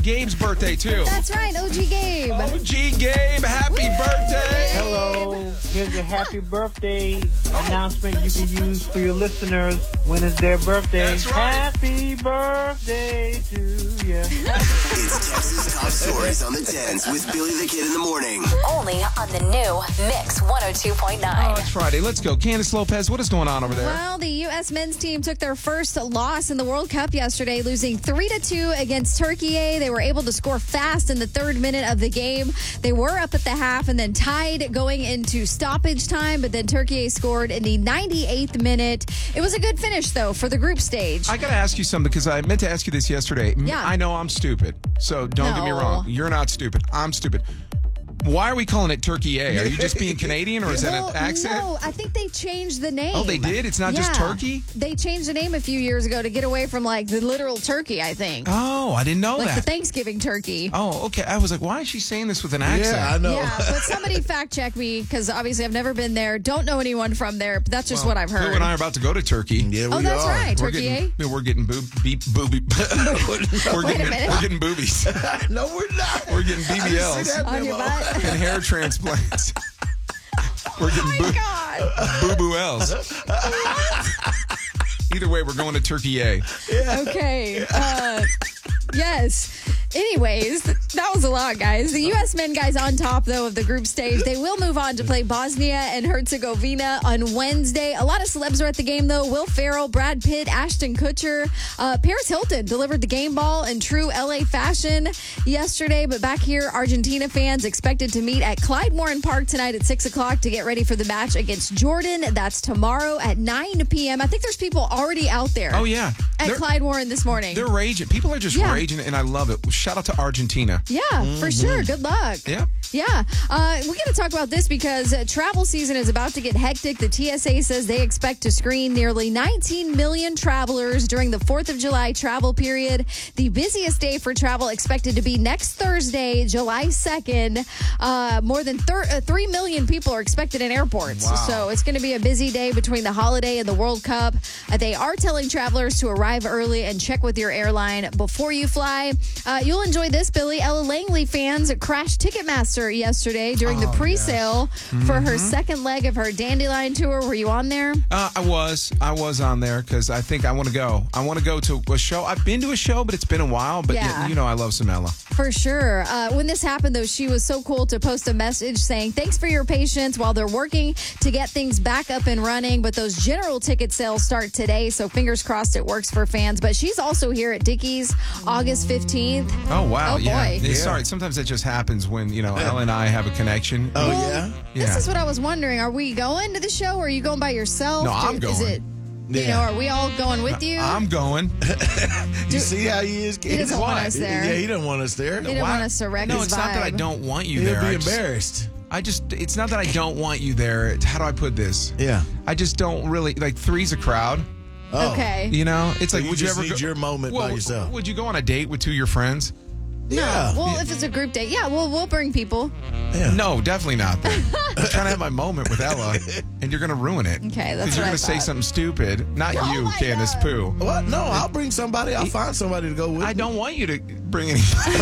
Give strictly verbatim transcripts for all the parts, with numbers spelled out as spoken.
Gabe's birthday, too. That's right, O G Gabe. O G Gabe, happy birthday. Hello. Here's a happy birthday announcement you can use for your listeners when it's their birthday. That's right. Happy birthday to you. It's Texas Top Stories on the tens with Billy the Kid in the morning. Only on the new Mix one oh two point nine. Oh, it's Friday. Let's go. Candace Lopez, what is going on over there? Well, the U S men's team took their first loss in the World Cup yesterday, losing three to two against Turkey. They were able to score fast in the third minute of the game. They were up at the half and then tied going into stoppage time, but then Turkey scored in the ninety-eighth minute. It was a good finish, though, for the group stage. I got to ask you something because I meant to ask you this yesterday. Yeah. I know I'm stupid, so don't get me No. wrong. You're not stupid. I'm stupid. Why are we calling it Turkey A? Are you just being Canadian, or is that Well, an accent? No, I think they changed the name. Oh, they did? It's not just Yeah. turkey? They changed the name a few years ago to get away from, like, the literal turkey, I think. Oh, I didn't know like that. the Thanksgiving turkey. Oh, okay. I was like, why is she saying this with an accent? Yeah, I know. Yeah, but somebody fact check me because obviously I've never been there. Don't know anyone from there. But that's just Well, what I've Phil heard. and I are about to go to Turkey. Yeah, we Oh, that's are. right. We're Turkey, getting, eh? we're getting boob, beep, booby. we're, Wait a getting, minute. we're getting boobies. No, we're not. We're getting I B B didn't Ls see that On your memo. butt. and hair transplants. We're getting Oh, boo- my God. boo-boo L's. Either way, we're going to Turkey A. Okay. Uh, yes. Anyways, that was a lot, guys. The U S men guys on top, though, of the group stage. They will move on to play Bosnia and Herzegovina on Wednesday. A lot of celebs are at the game, though. Will Ferrell, Brad Pitt, Ashton Kutcher. Uh, Paris Hilton delivered the game ball in true L A fashion yesterday. But back here, Argentina fans expected to meet at Clyde Warren Park tonight at six o'clock to get ready for the match against Jordan. That's tomorrow at nine p.m. I think there's people already out there. Oh, yeah. At They're- Clyde Warren this morning. They're raging. People are just Yeah. raging, and I love it. Shout out to Argentina. Yeah, for sure. Good luck. Yeah. Yeah. Uh, we're going to talk about this because uh, travel season is about to get hectic. The T S A says they expect to screen nearly nineteen million travelers during the fourth of July travel period. The busiest day for travel expected to be next Thursday, July second. Uh, more than thir- uh, three million people are expected in airports. Wow. So it's going to be a busy day between the holiday and the World Cup. Uh, they are telling travelers to arrive early and check with your airline before you fly. Uh, you'll enjoy this, Billy. Ella Langley fans crashed Ticketmaster yesterday during the pre-sale for her second leg of her Dandelion tour. Were you on there? Uh, I was. I was on there because I think I want to go. I want to go to a show. I've been to a show, but it's been a while. But Yeah. you, you know I love some Ella. For sure. Uh, when this happened, though, she was so cool to post a message saying, thanks for your patience while they're working to get things back up and running. But those general ticket sales start today, so fingers crossed it works for fans. But she's also here at Dickies August fifteenth. Oh, wow. Oh, yeah. boy. Yeah, Sorry. Sometimes that just happens when, you know, Ella and I have a connection. Oh, Well, yeah? Yeah. This is what I was wondering. Are we going to the show or are you going by yourself? No, I'm Is going. it, you Yeah. know, are we all going with you? I'm going. You see how he is, He kid? doesn't want us there. Yeah, he doesn't want us there. He didn't Why- want us to wreck No, his it's not that I vibe. don't want you He'll there. be I just- embarrassed. I just, it's not that I don't want you there. It's, how do I put this? Yeah. I just don't really, like, three's a crowd. Oh. Okay. You know? It's So like, you would just you ever need go, your moment well, by yourself. Would you go on a date with two of your friends? Yeah. Well, if it's a group date, yeah, we'll we'll bring people. Yeah. No, definitely not. Then. I'm trying to have my moment with Ella, and you're going to ruin it. Okay, Because that's you're what I going to say thought. something stupid. Not Oh you, my Candace God. Pooh. What? No, I'll bring somebody. I'll find somebody to go with. I me. don't want you to bring anybody.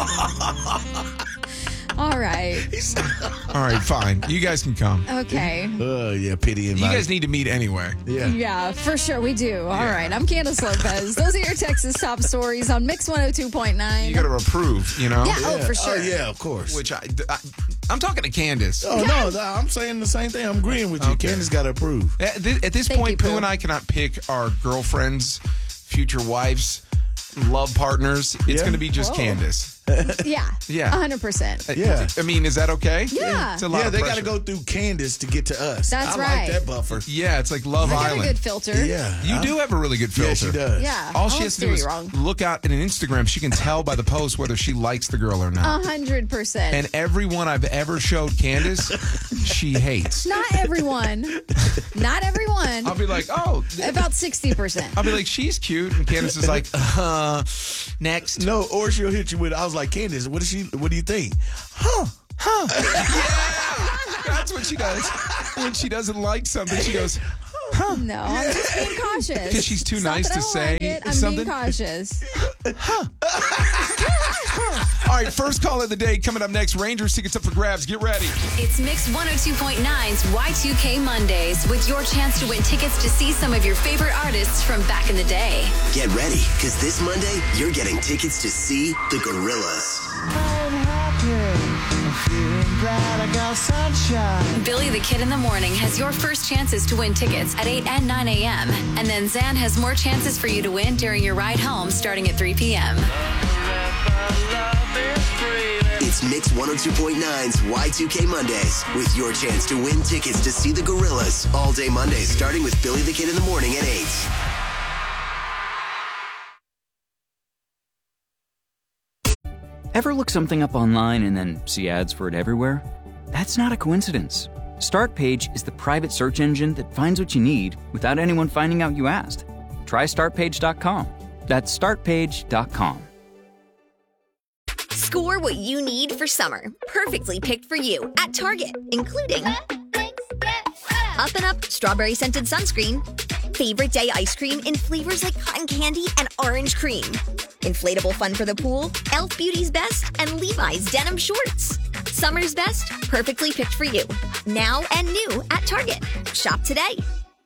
All right. All right, fine. You guys can come. Okay. Oh, yeah, pity and You guys need to meet anyway. Yeah. Yeah, for sure we do. All right. I'm Candace Lopez. Those are your Texas top stories on Mix one oh two point nine. You got to approve, you know? Yeah, oh, for sure. Oh, yeah, of course. Which I, I, I'm talking to Candace. Oh, no, no, I'm saying the same thing. I'm agreeing with you. Okay. Candace got to approve. At this, at this Thank point, you, Pooh Pooh. and I cannot pick our girlfriends, future wives, love partners. It's Yeah. going to be just Whoa. Candace. Yeah. Yeah. one hundred percent. Yeah. I mean, is that okay? Yeah. It's a lot Yeah, of they got to pressure. go through Candace to get to us. That's I right. like that buffer. Yeah, it's like Love I got a Island. good filter. Yeah. You I- do have a really good filter. Yeah, she does. Yeah. All I she won't has to do steer is you wrong. look out at an Instagram. She can tell by the post whether she likes the girl or not. A hundred percent. And everyone I've ever showed Candace, she hates. Not everyone. Not everyone. I'll be like, oh, About sixty percent. I'll be like, she's cute, and Candace is like, uh, next. No, or she'll hit you with, I was like, Candace, what, is she, what do you think? Huh. That's what she does. When she doesn't like something, she goes, No, I'm just being cautious. 'Cause she's too It's not nice that to I don't like say it. I'm something? being cautious. All right, first call of the day coming up next. Rangers tickets up for grabs. Get ready. It's Mix one oh two point nine's Y two K Mondays with your chance to win tickets to see some of your favorite artists from back in the day. Get ready, because this Monday, you're getting tickets to see the Gorillas. Billy the Kid in the Morning has your first chances to win tickets at eight and nine a.m. And then Zan has more chances for you to win during your ride home starting at three p.m. It's Mix one oh two point nine's Y two K Mondays with your chance to win tickets to see the Gorillas all day Mondays, starting with Billy the Kid in the Morning at eight. Ever look something up online and then see ads for it everywhere? That's not a coincidence. StartPage is the private search engine that finds what you need without anyone finding out you asked. Try start page dot com. That's start page dot com. Score what you need for summer. Perfectly picked for you at Target, including Up and Up Strawberry Scented Sunscreen, Favorite Day Ice Cream in flavors like cotton candy and orange cream, Inflatable Fun for the Pool, e l f Beauty's Best, and Levi's Denim Shorts. Summer's best, perfectly picked for you. Now and new at Target. Shop today.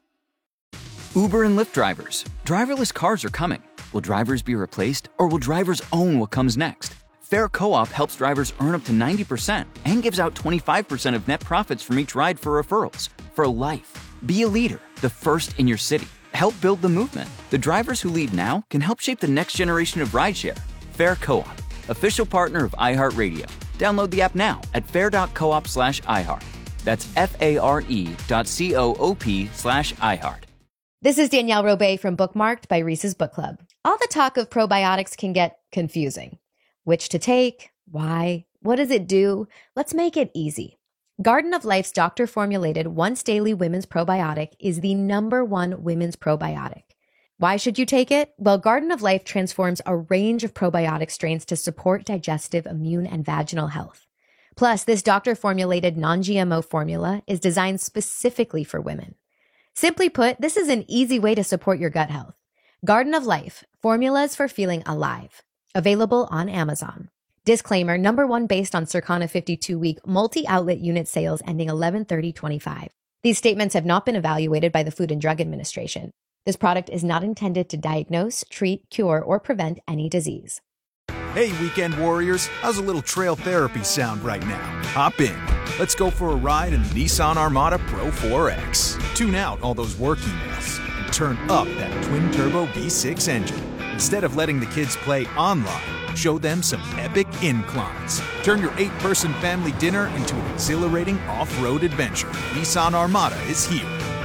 Uber and Lyft drivers. Driverless cars are coming. Will drivers be replaced, or will drivers own what comes next? Fair Co-op helps drivers earn up to ninety percent and gives out twenty-five percent of net profits from each ride for referrals. For life. Be a leader, the first in your city. Help build the movement. The drivers who lead now can help shape the next generation of rideshare. Fair Co-op, official partner of iHeartRadio. Download the app now at fair.coop slash iHeart. That's F-A-R-E dot C-O-O-P slash iHeart. This is Danielle Robay from Bookmarked by Reese's Book Club. All the talk of probiotics can get confusing. Which to take? Why? What does it do? Let's make it easy. Garden of Life's doctor-formulated once-daily women's probiotic is the number one women's probiotic. Why should you take it? Well, Garden of Life transforms a range of probiotic strains to support digestive, immune, and vaginal health. Plus, this doctor-formulated non-G M O formula is designed specifically for women. Simply put, this is an easy way to support your gut health. Garden of Life, formulas for feeling alive. Available on Amazon. Disclaimer, number one based on Circana fifty-two week multi-outlet unit sales ending eleven thirty twenty-five. These statements have not been evaluated by the Food and Drug Administration. This product is not intended to diagnose, treat, cure, or prevent any disease. Hey, weekend warriors, how's a little trail therapy sound right now? Hop in. Let's go for a ride in the Nissan Armada Pro four X. Tune out all those work emails and turn up that twin-turbo V six engine. Instead of letting the kids play online, show them some epic inclines. Turn your eight-person family dinner into an exhilarating off-road adventure. Nissan Armada is here.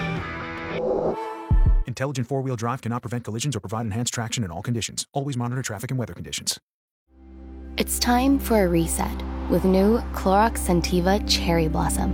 Intelligent four-wheel drive cannot prevent collisions or provide enhanced traction in all conditions. Always monitor traffic and weather conditions. It's time for a reset with new Clorox Scentiva Cherry Blossom.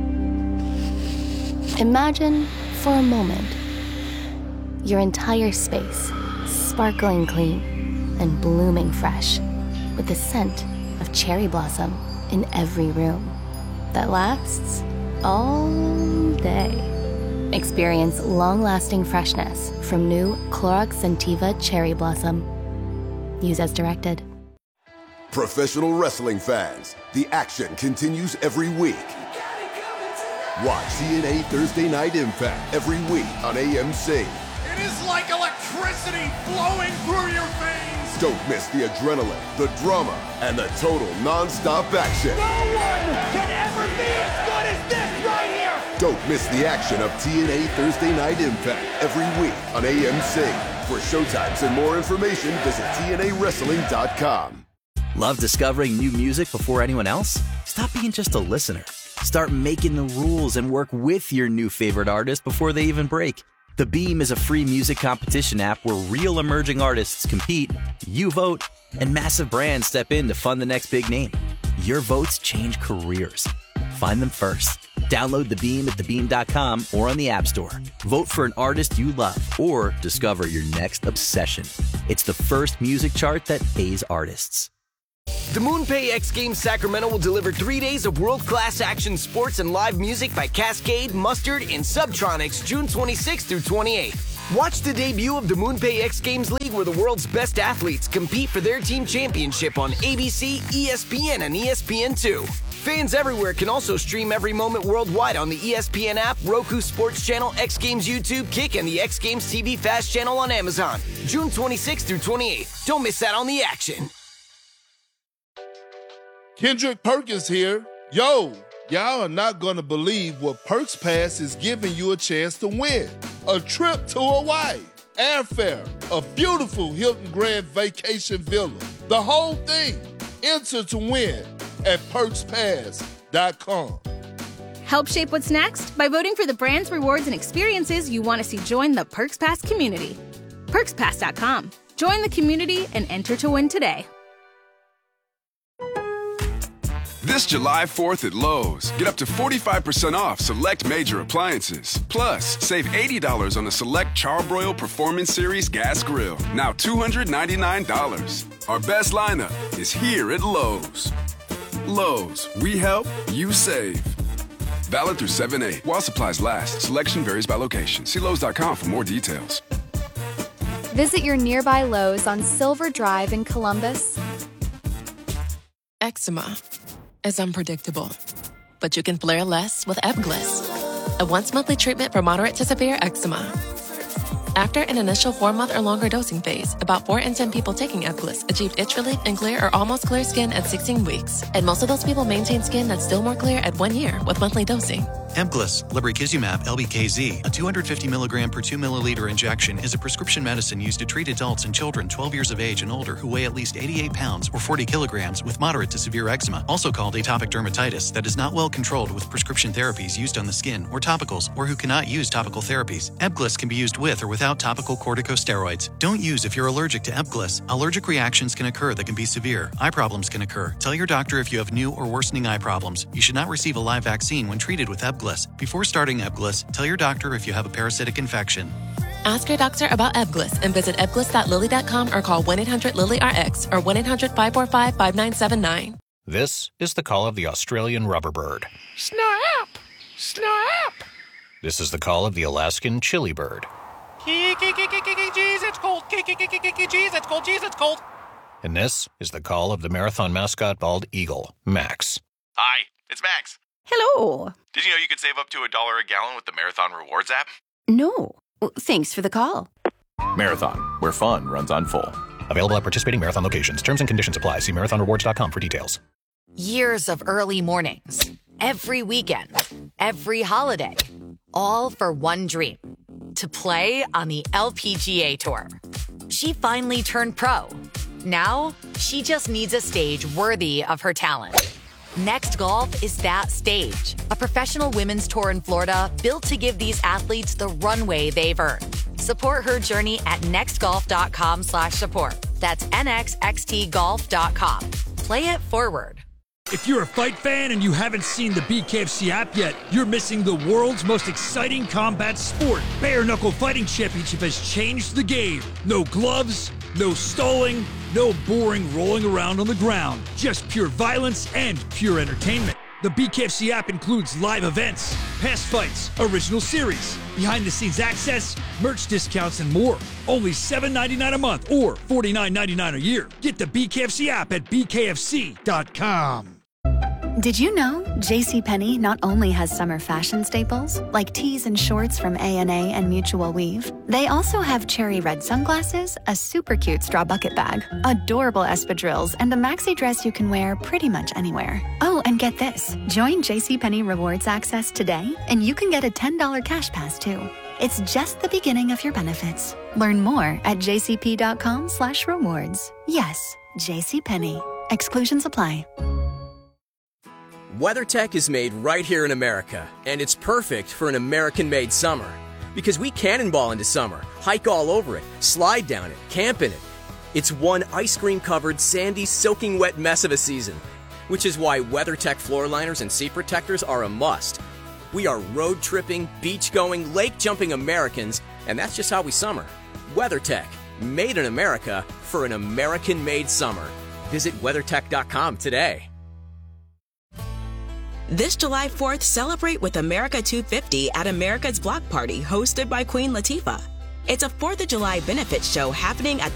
Imagine, for a moment, your entire space sparkling clean and blooming fresh with the scent of cherry blossom in every room that lasts all day. Experience long-lasting freshness from new Clorox Scentiva Cherry Blossom. Use as directed. Professional wrestling fans, the action continues every week. Watch T N A Thursday Night Impact every week on A M C. It is like electricity flowing through your veins. Don't miss the adrenaline, the drama, and the total non-stop action. No one can ever be as good as this right here. Don't miss the action of T N A Thursday Night Impact every week on A M C. For showtimes and more information, visit T N A wrestling dot com. Love discovering new music before anyone else? Stop being just a listener. Start making the rules and work with your new favorite artist before they even break. The Beam is a free music competition app where real emerging artists compete, you vote, and massive brands step in to fund the next big name. Your votes change careers. Find them first. Download The Beam at the beam dot com or on the App Store. Vote for an artist you love or discover your next obsession. It's the first music chart that pays artists. The MoonPay X Games Sacramento will deliver three days of world-class action sports and live music by Cascade, Mustard, and Subtronics June twenty-sixth through twenty-eighth. Watch the debut of the MoonPay X Games League, where the world's best athletes compete for their team championship on A B C, E S P N, and E S P N two. Fans everywhere can also stream every moment worldwide on the E S P N app, Roku Sports Channel, X Games YouTube, Kick, and the X Games T V Fast Channel on Amazon. June twenty-sixth through twenty-eighth. Don't miss out on the action. Kendrick Perkins here. Yo, y'all are not going to believe what Perks Pass is giving you a chance to win. A trip to Hawaii, airfare, a beautiful Hilton Grand Vacation Villa. The whole thing. Enter to win at perks pass dot com. Help shape what's next by voting for the brands, rewards, and experiences you want to see join the Perks Pass community. perks pass dot com. Join the community and enter to win today. This July fourth at Lowe's, get up to forty-five percent off select major appliances. Plus, save eighty dollars on a select Charbroil Performance Series gas grill, now two hundred ninety-nine dollars. Our best lineup is here at Lowe's. Lowe's, we help, you save. Valid through seven eight while supplies last. Selection varies by location. See Lowe's dot com for more details. Visit your nearby Lowe's on Silver Drive in Columbus. Eczema is unpredictable, but you can flare less with Ebglyss, a once-monthly treatment for moderate to severe eczema. After an initial four-month or longer dosing phase, about four in ten people taking Ebglyss achieved itch relief and clear or almost clear skin at sixteen weeks, and most of those people maintain skin that's still more clear at one year with monthly dosing. Ebglyss, lebrikizumab L B K Z, a two hundred fifty milligram per two milliliter injection, is a prescription medicine used to treat adults and children twelve years of age and older who weigh at least eighty-eight pounds or forty kilograms with moderate to severe eczema, also called atopic dermatitis, that is not well controlled with prescription therapies used on the skin or topicals, or who cannot use topical therapies. Ebglyss can be used with or without topical corticosteroids. Don't use if you're allergic to Ebglyss. Allergic reactions can occur that can be severe. Eye problems can occur. Tell your doctor if you have new or worsening eye problems. You should not receive a live vaccine when treated with Ebglyss. Before starting Ebglyss, tell your doctor if you have a parasitic infection. Ask your doctor about Ebglyss and visit ebglyss dot lilly dot com or call one eight hundred lilly R X or one eight hundred five four five five nine seven nine. This is the call of the Australian rubber bird. Snap! Snap! This is the call of the Alaskan chili bird. Jeez, it's cold. Jeez, it's cold. Jeez, it's cold. And this is the call of the marathon mascot bald eagle, Max. Hi, it's Max. Hello. Did you know you could save up to a dollar a gallon with the Marathon Rewards app? No. Thanks for the call. Marathon, where fun runs on full. Available at participating Marathon locations. Terms and conditions apply. See marathon rewards dot com for details. Years of early mornings, every weekend, every holiday, all for one dream, to play on the L P G A Tour. She finally turned pro. Now, she just needs a stage worthy of her talent. Next Golf is that stage, a professional women's tour in Florida built to give these athletes the runway they've earned. Support her journey at next golf dot com slash support. That's N X X T golf dot com. Play it forward. If you're a fight fan and you haven't seen the B K F C app yet, you're missing the world's most exciting combat sport. Bare Knuckle Fighting Championship has changed the game. No gloves, no stalling, no boring rolling around on the ground. Just pure violence and pure entertainment. The B K F C app includes live events, past fights, original series, behind-the-scenes access, merch discounts, and more. Only seven dollars and ninety-nine cents a month or forty-nine ninety-nine a year. Get the B K F C app at B K F C dot com. Did you know JCPenney not only has summer fashion staples, like tees and shorts from A and A and Mutual Weave, they also have cherry red sunglasses, a super cute straw bucket bag, adorable espadrilles, and a maxi dress you can wear pretty much anywhere. Oh, and get this. Join JCPenney Rewards Access today, and you can get a ten dollars cash pass, too. It's just the beginning of your benefits. Learn more at jcp.com slash rewards. Yes, JCPenney. Exclusions apply. WeatherTech is made right here in America, and it's perfect for an American-made summer. Because we cannonball into summer, hike all over it, slide down it, camp in it. It's one ice cream-covered, sandy, soaking wet mess of a season, which is why WeatherTech floor liners and seat protectors are a must. We are road-tripping, beach-going, lake-jumping Americans, and that's just how we summer. WeatherTech, made in America for an American-made summer. Visit weathertech dot com today. This July fourth, celebrate with America two fifty at America's Block Party, hosted by Queen Latifah. It's a fourth of July benefits show happening at